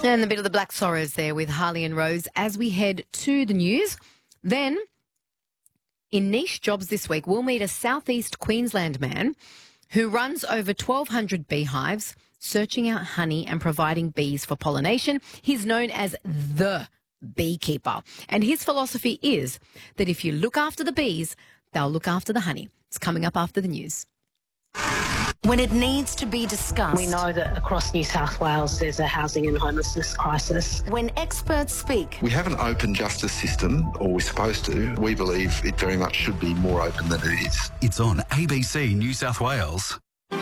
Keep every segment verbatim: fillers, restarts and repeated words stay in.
And the bit of the Black Sorrows there with Harley and Rose as we head to the news. Then, in niche jobs this week, we'll meet a southeast Queensland man who runs over twelve hundred beehives, searching out honey and providing bees for pollination. He's known as the beekeeper. And his philosophy is that if you look after the bees, they'll look after the honey. It's coming up after the news. When it needs to be discussed. We know that across New South Wales there's a housing and homelessness crisis. When experts speak. We have an open justice system, or we're supposed to. We believe it very much should be more open than it is. It's on A B C New South Wales.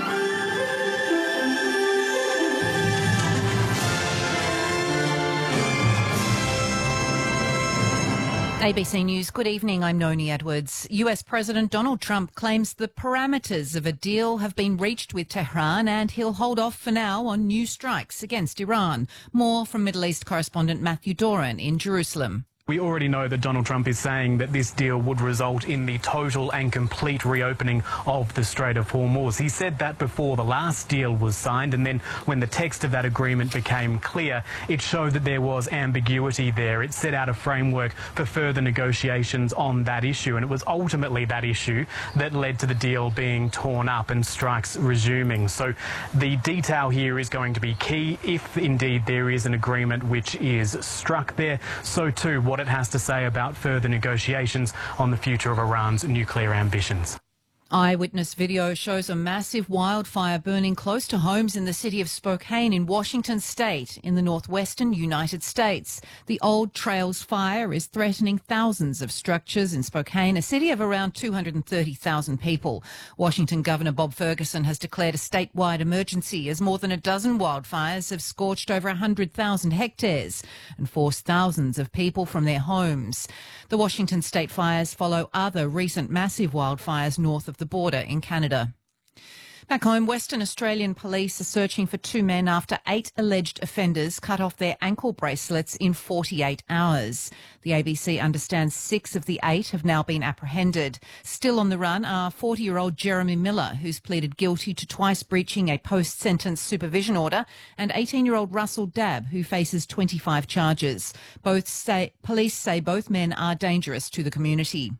A B C News, good evening, I'm Noni Edwards. U S President Donald Trump claims the parameters of a deal have been reached with Tehran and he'll hold off for now on new strikes against Iran. More from Middle East correspondent Matthew Doran in Jerusalem. We already know that Donald Trump is saying that this deal would result in the total and complete reopening of the Strait of Hormuz. He said that before the last deal was signed, and then when the text of that agreement became clear, it showed that there was ambiguity there. It set out a framework for further negotiations on that issue, and it was ultimately that issue that led to the deal being torn up and strikes resuming. So the detail here is going to be key. If indeed there is an agreement which is struck there, so too what it has to say about further negotiations on the future of Iran's nuclear ambitions. Eyewitness video shows a massive wildfire burning close to homes in the city of Spokane in Washington state in the northwestern United States. The Old Trails fire is threatening thousands of structures in Spokane, a city of around two hundred thirty thousand people. Washington Governor Bob Ferguson has declared a statewide emergency as more than a dozen wildfires have scorched over one hundred thousand hectares and forced thousands of people from their homes. The Washington state fires follow other recent massive wildfires north of the border in Canada. Back home, Western Australian police are searching for two men after eight alleged offenders cut off their ankle bracelets in forty-eight hours. The A B C understands six of the eight have now been apprehended. Still on the run are forty-year-old Jeremy Miller, who's pleaded guilty to twice breaching a post-sentence supervision order, and eighteen-year-old Russell Dabb, who faces twenty-five charges. Both say, police say both men are dangerous to the community.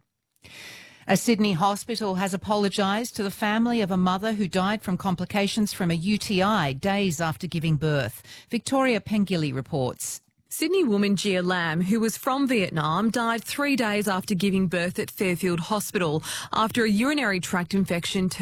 A Sydney hospital has apologised to the family of a mother who died from complications from a U T I days after giving birth. Victoria Pengilly reports. Sydney woman Gia Lam, who was from Vietnam, died three days after giving birth at Fairfield Hospital after a urinary tract infection